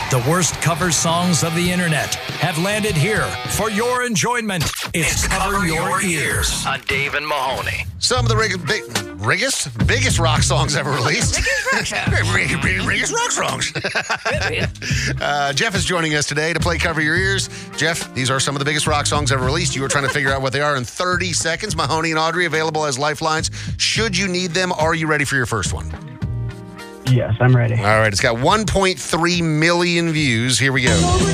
The worst cover songs of the internet have landed here for your enjoyment. It's Cover Your Ears on Dave and Mahoney. Some of the biggest rock songs ever released. Biggest rock songs. Jeff is joining us today to play Cover Your Ears. Jeff, these are some of the biggest rock songs ever released. You were trying to figure out what they are in 30 seconds. Mahoney and Audrey available as lifelines. Should you need them, are you ready for your first one? Yes, I'm ready. All right, it's got 1.3 million views. Here we go.